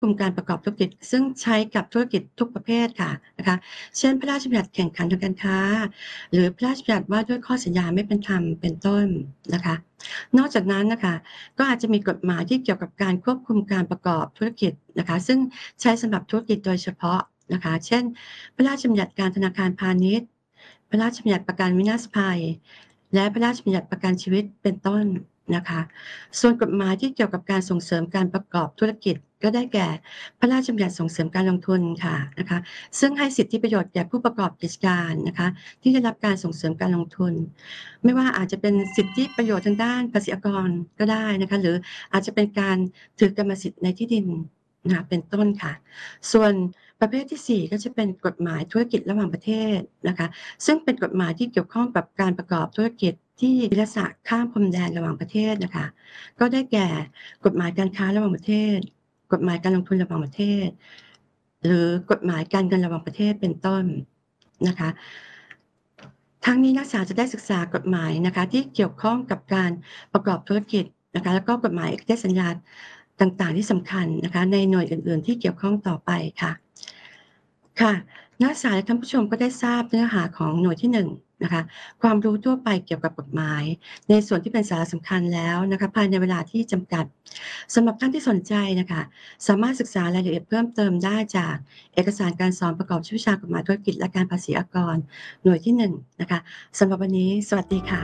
คุมการประกอบธุรกิจซึ่งใช้กับธุรกิจทุกประเภทค่ะนะคะเช่นพระราชบัญญัติแข่งขันทางการค้าหรือพระราชบัญญัติว่าด้วยข้อสัญญาไม่เป็นธรรมเป็นต้นนะคะนอกจากนั้นนะคะก็อาจจะมีกฎหมายที่เกี่ยวกับการควบคุมการประกอบธุรกิจนะคะซึ่งใช้สำหรับธุรกิจโดยเฉพาะนะคะเช่นพระราชบัญญัติการธนาคารพาณิชย์พระราชบัญญัติประกันวินาศภัยและพระราชบัญญัติประกันชีวิตเป็นต้นนะคะส่วนกฎหมายที่เกี่ยวกับการส่งเสริมการประกอบธุรกิจก็ได้แก่พระราชบัญญัติส่งเสริมการลงทุนค่ะนะคะซึ่งให้สิทธิประโยชน์แก่ผู้ประกอบกิจการนะคะที่ได้รับการส่งเสริมการลงทุนไม่ว่าอาจจะเป็นสิทธิประโยชน์ทางด้านภาษีอากรก็ได้นะคะหรืออาจจะเป็นการถือกรรมสิทธิ์ในที่ดินนะคะเป็นต้นค่ะส่วนประเภทที่4ก็จะเป็นกฎหมายธุรกิจระหว่างประเทศนะคะซึ่งเป็นกฎหมายที่เกี่ยวข้องกับการประกอบธุรกิจที่มีลักษณะข้ามพรมแดนระหว่างประเทศนะคะก็ได้แก่กฎหมายการค้าระหว่างประเทศกฎหมายการลงทุนระหว่างประเทศหรือกฎหมายการเงินระหว่างประเทศเป็นต้นนะคะทั้งนี้นักศึกษาจะได้ศึกษากฎหมายนะคะที่เกี่ยวข้องกับการประกอบธุรกิจนะคะแล้วก็กฎหมายเอกสัญญาต่างๆที่สำคัญนะคะในหน่วยอื่นๆที่เกี่ยวข้องต่อไปค่ะค่ะนักศึกษาและท่านผู้ชมก็ได้ทราบเนื้อหาของหน่วยที่1นะคะความรู้ทั่วไปเกี่ยวกับกฎหมายในส่วนที่เป็นสาระสำคัญแล้วนะคะภายในเวลาที่จำกัดสำหรับท่านที่สนใจนะคะสามารถศึกษารายละเอียดเพิ่มเติมได้จากเอกสารการสอนประกอบวิชากฎหมายธุรกิจและการภาษีอากรหน่วยที่1นะคะสำหรับวันนี้สวัสดีค่ะ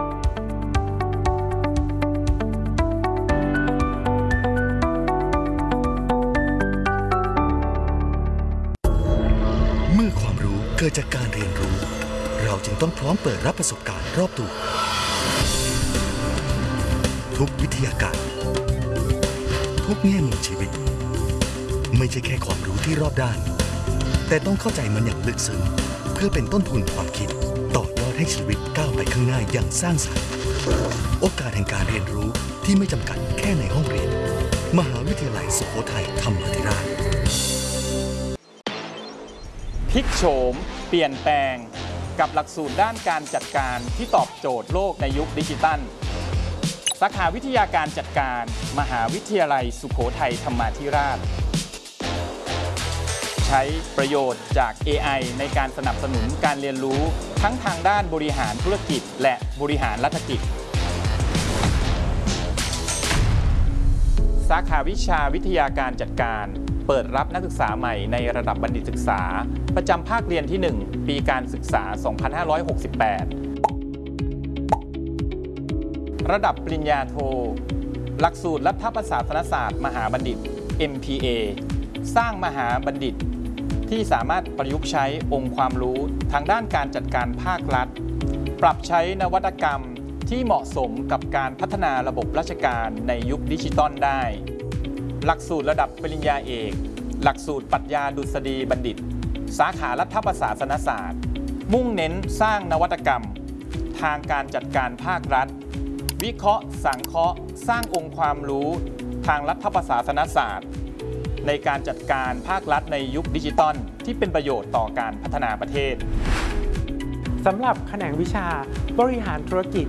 เมื่อความรู้เกิดจากการเรียนรู้เราจึงต้องพร้อมเปิดรับประสบการณ์รอบตัวทุกวิทยาการทุกแง่มุมชีวิตไม่ใช่แค่ความรู้ที่รอบด้านแต่ต้องเข้าใจมันอย่างลึกซึ้งเพื่อเป็นต้นทุนความคิดต่อยอดให้ชีวิตก้าวไปข้างหน้าอย่างสร้างสรรค์โอกาสแห่งการเรียนรู้ที่ไม่จำกัดแค่ในห้องเรียนมหาวิทยาลัยสุโขทัยธรรมาธิราชพลิกโฉมเปลี่ยนแปลงกับหลักสูตรด้านการจัดการที่ตอบโจทย์โลกในยุคดิจิทัลสาขาวิทยาการจัดการมหาวิทยาลัยสุโขทัยธรรมาธิราชใช้ประโยชน์จาก AI ในการสนับสนุนการเรียนรู้ทั้งทางด้านบริหารธุรกิจและบริหารรัฐกิจสาขาวิชาวิทยาการจัดการเปิดรับนักศึกษาใหม่ในระดับบัณฑิตศึกษาประจำภาคเรียนที่ 1 ปีการศึกษา 2568 ระดับปริญญาโทหลักสูตรรัฐประศาสนศาสตร์มหาบัณฑิต MPA สร้างมหาบัณฑิตที่สามารถประยุกต์ใช้องค์ความรู้ทางด้านการจัดการภาครัฐปรับใช้นวัตกรรมที่เหมาะสมกับการพัฒนาระบบราชการในยุคดิจิตอลได้หลักสูตรระดับปริญญาเอกหลักสูตรปรัชญาดุษฎีบัณฑิตสาขารัฐประศาสนศาสตร์มุ่งเน้นสร้างนวัตกรรมทางการจัดการภาครัฐวิเคราะห์สังเคราะห์สร้างองค์ความรู้ทางรัฐประศาสนศาสตร์ในการจัดการภาครัฐในยุคดิจิตอลที่เป็นประโยชน์ต่อการพัฒนาประเทศสำหรับแขนงวิชาบริหารธุรกิจ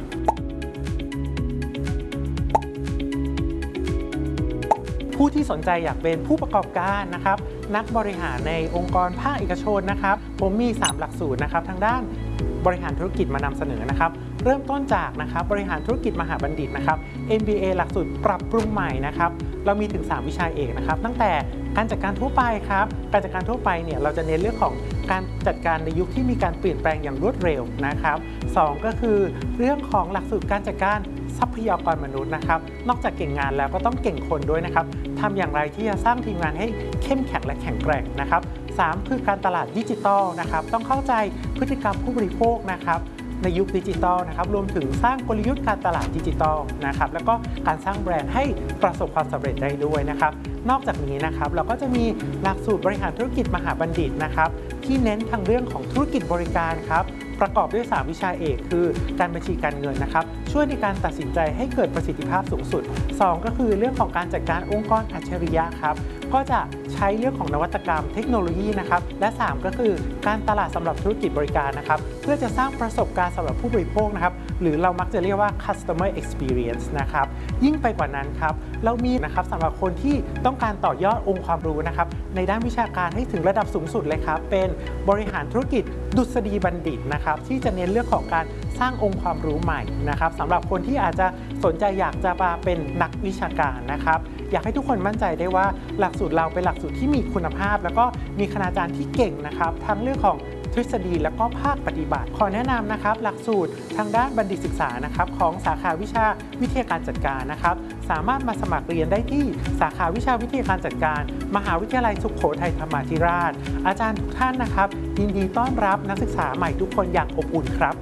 ผู้ที่สนใจอยากเป็นผู้ประกอบการนะครับนักบริหารในองค์กรภาคเอกชนนะครับผมมี3หลักสูตรนะครับทางด้านบริหารธุรกิจมานำเสนอนะครับเริ่มต้นจากนะครับบริหารธุรกิจมหาบัณฑิตนะครับ MBA หลักสูตรปรับปรุงใหม่นะครับเรามีถึง3วิชาเอกนะครับตั้งแต่การจัดการทั่วไปครับการจัดการทั่วไปเนี่ยเราจะเน้นเรื่องของการจัดการในยุคที่มีการเปลี่ยนแปลงอย่างรวดเร็วนะครับ2ก็คือเรื่องของหลักสูตรการจัดการทรัพยากรมนุษย์นะครับนอกจากเก่งงานแล้วก็ต้องเก่งคนด้วยนะครับทำอย่างไรที่จะสร้างทีมงานให้เข้มแข็งและแข็งแกร่งนะครับ3คือการตลาดดิจิทัลนะครับต้องเข้าใจพฤติกรรมผู้บริโภคนะครับในยุคดิจิทัลนะครับรวมถึงสร้างกลยุทธ์การตลาดดิจิทัลนะครับแล้วก็การสร้างแบรนด์ให้ประสบความสำเร็จได้ด้วยนะครับนอกจากนี้นะครับเราก็จะมีหลักสูตรบริหารธุรกิจมหาบัณฑิตนะครับที่เน้นทางเรื่องของธุรกิจบริการครับประกอบด้วย3วิชาเอกคือการบัญชีการเงินนะครับช่วยในการตัดสินใจให้เกิดประสิทธิภาพสูงสุด2ก็คือเรื่องของการจัดการองค์กรอัจฉริยะครับก็จะใช้เรื่องของนวัตกรรมเทคโนโลยีนะครับและ3ก็คือการตลาดสำหรับธุรกิจบริการนะครับเพื่อจะสร้างประสบการณ์สำหรับผู้บริโภคนะครับหรือเรามักจะเรียกว่า customer experience นะครับยิ่งไปกว่านั้นครับเรามีนะครับสำหรับคนที่ต้องการต่อยอดองค์ความรู้นะครับในด้านวิชาการให้ถึงระดับสูงสุดเลยครับเป็นบริหารธุรกิจดุษฎีบัณฑิตนะครับที่จะเน้นเรื่องของการสร้างองค์ความรู้ใหม่นะครับสำหรับคนที่อาจจะสนใจอยากจะมาเป็นนักวิชาการนะครับอยากให้ทุกคนมั่นใจได้ว่าหลักสูตรเราเป็นหลักสูตรที่มีคุณภาพแล้วก็มีคณาจารย์ที่เก่งนะครับทั้งเรื่องของทฤษฎีและก็ภาคปฏิบัติขอแนะนำนะครับหลักสูตรทางด้านบัณฑิตศึกษานะครับของสาขาวิชาวิทยาการจัดการนะครับสามารถมาสมัครเรียนได้ที่สาขาวิชาวิทยาการจัดการมหาวิทยาลัยสุโขทัยธรรมาธิราชอาจารย์ทุกท่านนะครับยินดีต้อนรับนักศึกษาใหม่ทุกคนอย่างอบอุ่นครับ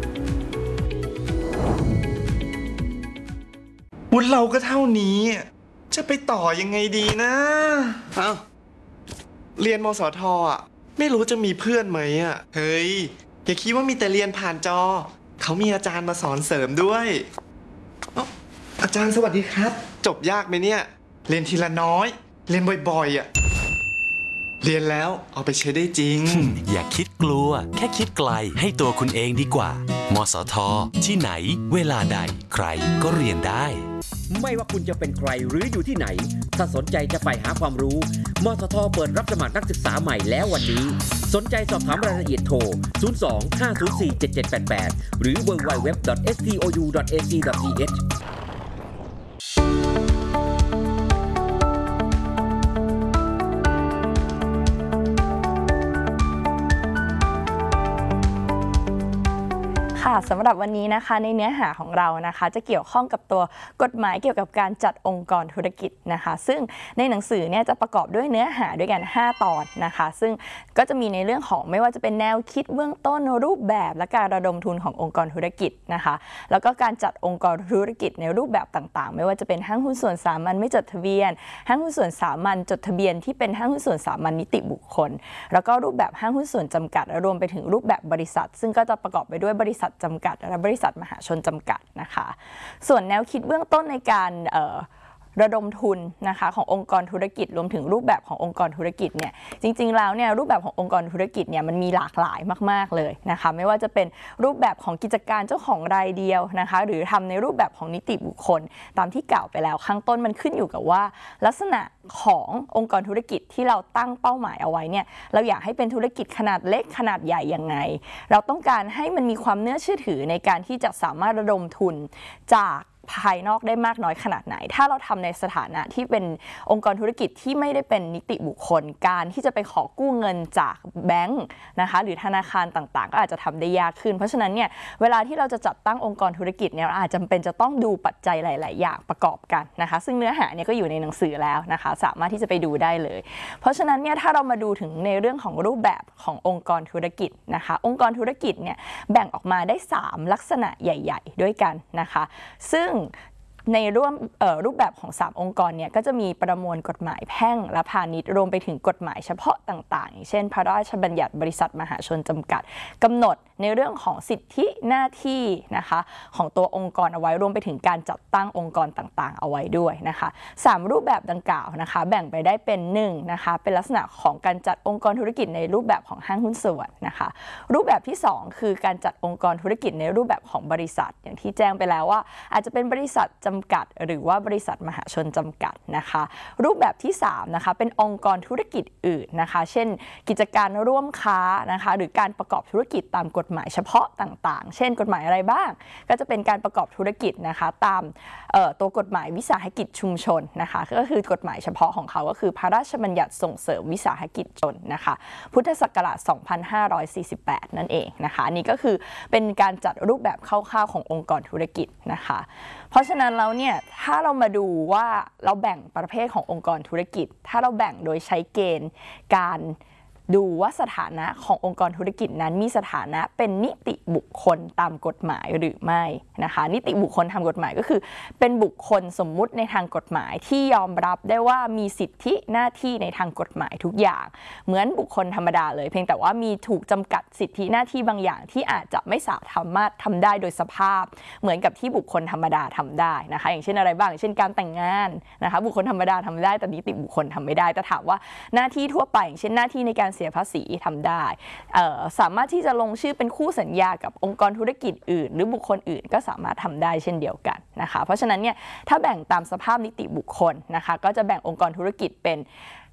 วุฒิเราก็เท่านี้จะไปต่อยังไงดีนะเอ้าเรียนมสทอ่ะไม่รู้จะมีเพื่อนไหมอ่ะเฮ้ยอย่าคิดว่ามีแต่เรียนผ่านจอเขามีอาจารย์มาสอนเสริมด้วยอาจารย์สวัสดีครับจบยากไหมเนี่ยเรียนทีละน้อยเรียนบ่อยๆอ่ะเรียนแล้วเอาไปใช้ได้จริงอย่าคิดกลัวแค่คิดไกลให้ตัวคุณเองดีกว่า มสท ที่ไหนเวลาใดใครก็เรียนได้ไม่ว่าคุณจะเป็นใครหรืออยู่ที่ไหนถ้าสนใจจะไปหาความรู้มสทเปิดรับสมัครนักศึกษาใหม่แล้ววันนี้สนใจสอบถามรายละเอียดโทร 02-504-7788 หรือ www.stou.ac.th ค่ะสำหรับวันนี้นะคะในเนื้อหาของเรานะคะจะเกี่ยวข้องกับตัวกฎหมายเกี่ยวกับการจัดองค์กรธุรกิจนะคะซึ่งในหนังสือเนี่ยจะประกอบด้วยเนื้อหาด้วยกัน5ตอนนะคะซึ่งก็จะมีในเรื่องของไม่ว่าจะเป็นแนวคิดเบื้องต้นรูปแบบและการระดมทุนขององค์กรธุรกิจนะคะแล้วก็การจัดองค์กรธุรกิจในรูปแบบต่างๆไม่ว่าจะเป็นห้างหุ้นส่วนสามัญไม่จดทะเบียนห้างหุ้นส่วนสามัญจดทะเบียนที่เป็นห้างหุ้นส่วนสามัญนิติบุคคลแล้วก็รูปแบบห้างหุ้นส่วนจำกัดรวมไปถึงรูปแบบบริษัทซึ่งก็จะประกอบไปด้วยบริษัทจำกัดและบริษัทมหาชนจำกัดนะคะส่วนแนวคิดเบื้องต้นในการระดมทุนนะคะขององค์กรธุรกิจรวมถึงรูปแบบขององค์กรธุรกิจเนี่ยจริงๆแล้วเนี่ยรูปแบบขององค์กรธุรกิจเนี่ยมันมีหลากหลายมากๆเลยนะคะไม่ว่าจะเป็นรูปแบบของกิจการเจ้าของรายเดียวนะคะหรือทำในรูปแบบของนิติบุคคลตามที่กล่าวไปแล้วข้างต้นมันขึ้นอยู่กับว่าลักษณะขององค์กรธุรกิจที่เราตั้งเป้าหมายเอาไว้เนี่ยเราอยากให้เป็นธุรกิจขนาดเล็กขนาดใหญ่ยังไงเราต้องการให้มันมีความน่าเชื่อถือในการที่จะสามารถระดมทุนจากภายนอกได้มากน้อยขนาดไหนถ้าเราทำในสถานะที่เป็นองค์กรธุรกิจที่ไม่ได้เป็นนิติบุคคลการที่จะไปขอกู้เงินจากแบงก์นะคะหรือธนาคารต่างๆก็อาจจะทำได้ยากขึ้นเพราะฉะนั้นเนี่ยเวลาที่เราจะจัดตั้งองค์กรธุรกิจเนี่ยอาจจำเป็นจะต้องดูปัจจัยหลายๆอย่างประกอบกันนะคะซึ่งเนื้อหาเนี่ยก็อยู่ในหนังสือแล้วนะคะสามารถที่จะไปดูได้เลยเพราะฉะนั้นเนี่ยถ้าเรามาดูถึงในเรื่องของรูปแบบขององค์กรธุรกิจนะคะองค์กรธุรกิจเนี่ยแบ่งออกมาได้3ลักษณะใหญ่ๆด้วยกันนะคะซึ่งในรูปแบบของ3องค์กรเนี่ยก็จะมีประมวลกฎหมายแพ่งและพาณิชย์รวมไปถึงกฎหมายเฉพาะต่างๆอย่างเช่นพระราชบัญญัติบริษัทมหาชนจำกัดกำหนดในเรื่องของสิทธิหน้าที่นะคะของตัวองค์กรเอาไว้รวมไปถึงการจัดตั้งองค์กรต่างๆเอาไว้ด้วยนะคะ3รูปแบบดังกล่าวนะคะแบ่งไปได้เป็น1นะคะเป็นลักษณะของการจัดองค์กรธุรกิจในรูปแบบของห้างหุ้นส่วนนะคะรูปแบบที่2คือการจัดองค์กรธุรกิจในรูปแบบของบริษัทอย่างที่แจ้งไปแล้วว่าอาจจะเป็นบริษัทจำกัดหรือว่าบริษัทมหาชนจำกัดนะคะรูปแบบที่3นะคะเป็นองค์กรธุรกิจอื่นนะคะเช่นกิจการร่วมค้านะคะหรือการประกอบธุรกิจตามกฎหมายเฉพาะต่างๆเช่นกฎหมายอะไรบ้างก็จะเป็นการประกอบธุรกิจนะคะตามตัวกฎหมายวิสาหกิจชุมชนนะคะก็คือกฎหมายเฉพาะของเขาก็คือพระราชบัญญัติส่งเสริมวิสาหกิจชนนะคะพุทธศักราช 2548 นั่นเองนะคะอันนี้ก็คือเป็นการจัดรูปแบบคร่าวๆขององค์กรธุรกิจนะคะเพราะฉะนั้นแล้วเนี่ยถ้าเรามาดูว่าเราแบ่งประเภทขององค์กรธุรกิจถ้าเราแบ่งโดยใช้เกณฑ์การดูว่าสถานะขององค์กรธุรกิจนั้นมีสถานะเป็นนิติบุคคลตามกฎหมายหรือไม่นะคะนิติบุคคลทางกฎหมายก็คือเป็นบุคคลสมมุติในทางกฎหมายที่ยอมรับได้ว่ามีสิทธิหน้าที่ในทางกฎหมายทุกอย่างเหมือนบุคคลธรรมดาเลยเพียงแต่ว่ามีถูกจำกัดสิทธิหน้าที่บางอย่างที่อาจจะไม่สามารถทำได้โดยสภาพเหมือนกับที่บุคคลธรรมดาทำได้นะคะอย่างเช่นอะไรบ้างอย่างเช่นการแต่งงานนะคะบุคคลธรรมดาทำได้แต่นิติบุคคลทำไม่ได้แต่ถามว่าหน้าที่ทั่วไปอย่างเช่นหน้าที่ในการเสียภาษีทำได้สามารถที่จะลงชื่อเป็นคู่สัญญากับองค์กรธุรกิจอื่นหรือบุคคลอื่นก็สามารถทำได้เช่นเดียวกันนะคะเพราะฉะนั้นเนี่ยถ้าแบ่งตามสภาพนิติบุคคลนะคะก็จะแบ่งองค์กรธุรกิจเป็น